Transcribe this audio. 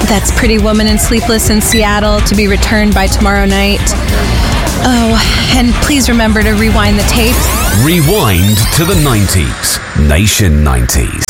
That's Pretty Woman and Sleepless in Seattle, to be returned by tomorrow night. Oh, and please remember to rewind the tapes. Rewind to the 90s. Nation 90s.